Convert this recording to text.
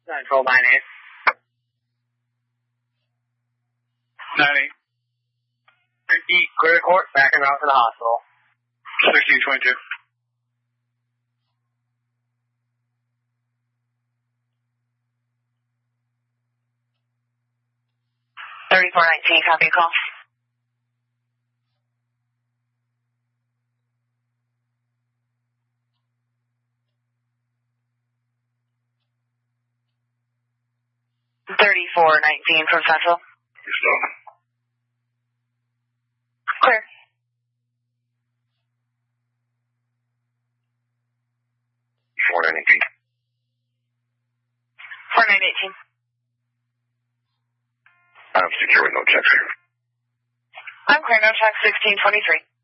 Control 9-8. 9-8. Repeat, clear the court, back and route to the hospital. 1622. Copy call. From Central. Clear. 4918. 4918. I'm secure with no checks here. I'm clear, no check, 1623.